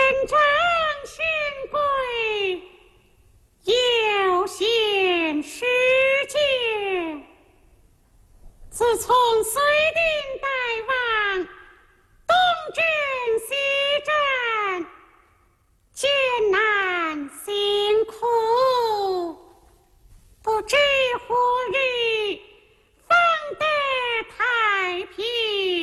正新贵，又现世界。自从隋定大王东征西战，艰难辛苦，不知乎